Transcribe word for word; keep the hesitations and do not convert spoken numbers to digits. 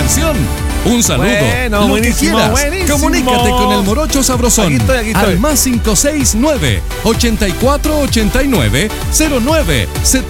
diversión. Un saludo, Bueno, lo buenísimo, que quieras. buenísimo. Comunícate con el Morocho Sabrosón. Aquí estoy, aquí estoy. Al más cinco seis nueve, ochenta y cuatro ochenta y nueve, cero nueve setenta